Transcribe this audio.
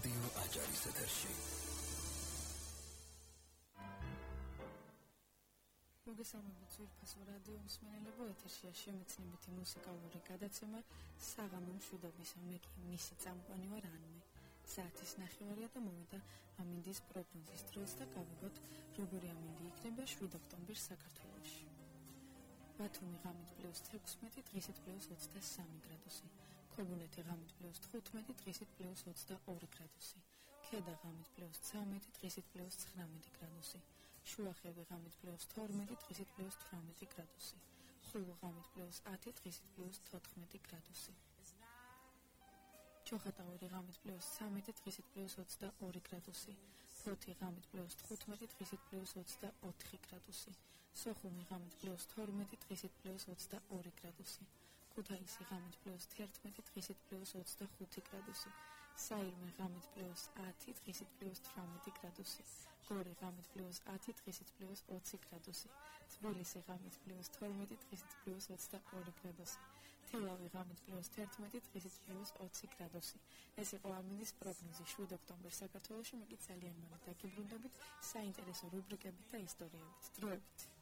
რადიო აჭარის ეთერში. მოგესალმებით ძვირფასო რადიო მსმენელებო, ეთერშია შემეცნებითი მუსიკალური გადაცემა საღამო მშვიდობისა, მე კი მისი წამყვანი ვარ ანმე. საათის 9:30 და მოვიდა ამინდის პროგნოზის დროს და გავიგოთ როგორი ამინდი იქნება 7 ოქტომბერს საქართველოში. ბათუმი ღამით +16, დღისით +23 გრადუსი, ქობულეთი ღამით +15, დღისით +22 გრადუსი, ქედა ღამით +13, დღისით +19 გრადუსი, შუახევი ღამით +12, დღისით +18 გრადუსი, ხულო ღამით +10, დღისით +14 გრადუსი, ჩოხატაური ღამით +13, დღისით +22 გრადუსი, ფოთი ღამით +15, დღისით +24 გრადუსი, სოხუმი ღამით +12, დღისით +22 გრადუსი, ქუთაისი ღამით +11, დღისით +25 გრადუსი, საირმე ღამით +10, დღისით +18 გრადუსი, გორი ღამით +10, დღისით +20 გრადუსი, თბილისი ღამით +12, დღისით +22 გრადუსი, თელავი ღამით +11, დღისით +20 გრადუსი. ეს იყო ამინდის პროგნოზი 7 ოქტომბერს საქართველოში. მე კი ძალიან მალე დაგიბრუნდებით საინტერესო რუბრიკებით და ისტორიებით. დროებით.